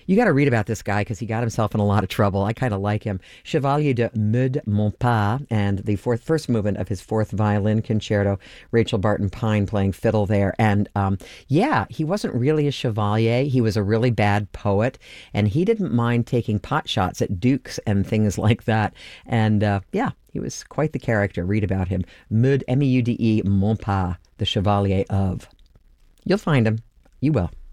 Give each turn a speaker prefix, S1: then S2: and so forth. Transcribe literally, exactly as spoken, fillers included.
S1: You got to read about this guy because he got himself in a lot of trouble. I kind of like him. Chevalier de Meud Montpas, and the fourth first movement of his fourth violin concerto. Rachel Barton Pine playing fiddle there. And um, yeah, he wasn't really a chevalier. He was a really bad poet, and he didn't mind taking pot shots at dukes and things like that. And uh, yeah, he was quite the character. Read about him. Meud, M E U D E, Montpas, the Chevalier of. You'll find him. You will.